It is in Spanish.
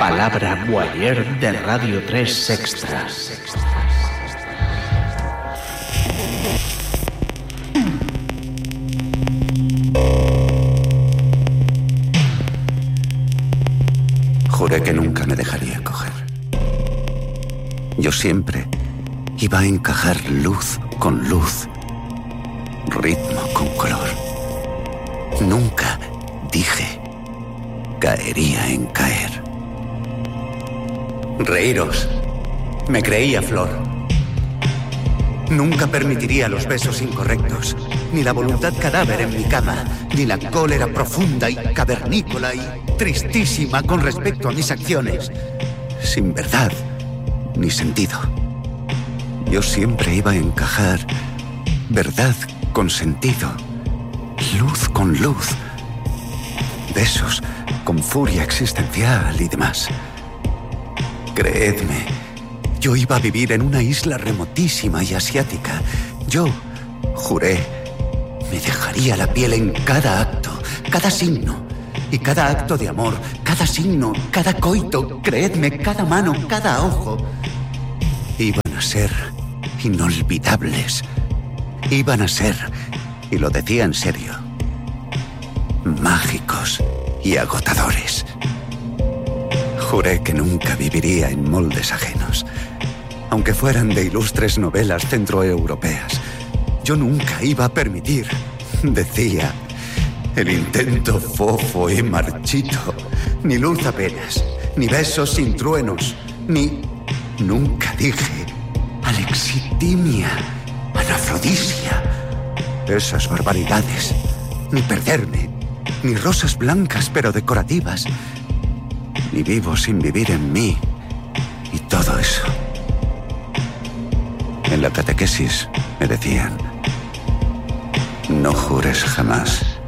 Palabra Boyer de Radio 3 Extra. Juré que nunca me dejaría coger. Yo siempre iba a encajar luz con luz, ritmo con color. Nunca dije caería en caer. Reíros. Me creía Flor. Nunca permitiría los besos incorrectos, ni la voluntad cadáver en mi cama, ni la cólera profunda y cavernícola y tristísima con respecto a mis acciones, sin verdad ni sentido. Yo siempre iba a encajar verdad con sentido, luz con luz, besos con furia existencial y demás. Creedme, yo iba a vivir en una isla remotísima y asiática. Yo juré, me dejaría la piel en cada acto, cada signo. Y cada acto de amor, cada signo, cada coito, creedme, cada mano, cada ojo, iban a ser inolvidables. Iban a ser, y lo decía en serio, mágicos y agotadores. Juré que nunca viviría en moldes ajenos, aunque fueran de ilustres novelas centroeuropeas. Yo nunca iba a permitir, decía, el intento fofo y marchito, ni luz apenas, ni besos sin truenos, ni... Nunca dije alexitimia, anafrodisia, esas barbaridades, ni perderme, ni rosas blancas pero decorativas, ni vivo sin vivir en mí, y todo eso. En la catequesis me decían, no jures jamás